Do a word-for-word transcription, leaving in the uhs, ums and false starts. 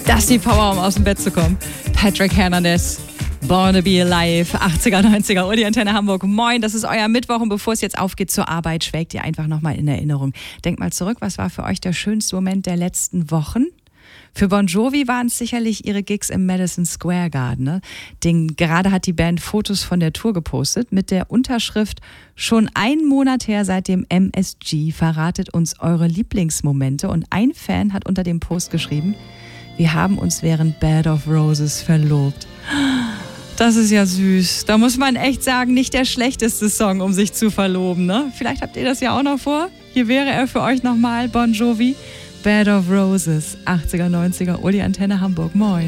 Das ist die Power, um aus dem Bett zu kommen. Patrick Hernandez, Born to be Alive, achtziger, neunziger, Uli Antenne Hamburg. Moin, das ist euer Mittwoch und bevor es jetzt aufgeht zur Arbeit, schwelgt ihr einfach nochmal in Erinnerung. Denkt mal zurück, was war für euch der schönste Moment der letzten Wochen? Für Bon Jovi waren es sicherlich ihre Gigs im Madison Square Garden. Ne? Den, gerade hat die Band Fotos von der Tour gepostet mit der Unterschrift "Schon ein Monat her seit dem M S G, verratet uns eure Lieblingsmomente." Und ein Fan hat unter dem Post geschrieben: "Wir haben uns während Bed of Roses verlobt." Das ist ja süß. Da muss man echt sagen, nicht der schlechteste Song, um sich zu verloben. Ne? Vielleicht habt ihr das ja auch noch vor. Hier wäre er für euch nochmal, Bon Jovi. Bed of Roses, achtziger, neunziger, Uli Antenne Hamburg. Moin.